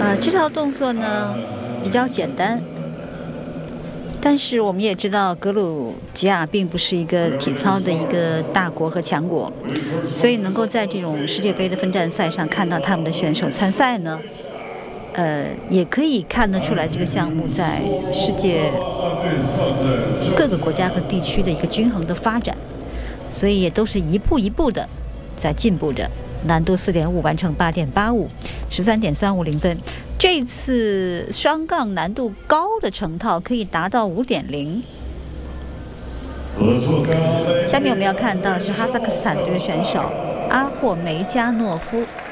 这套动作呢比较简单，但是我们也知道格鲁吉亚并不是一个体操的一个大国和强国，所以能够在这种世界杯的分站赛上看到他们的选手参赛呢，也可以看得出来这个项目在世界各个国家和地区的一个均衡的发展，所以也都是一步一步的在进步着。难度4.5完成8.85，13.350分。这次双杠难度高的成套可以达到5.0。下面我们要看到的是哈萨克斯坦队的选手阿霍梅加诺夫。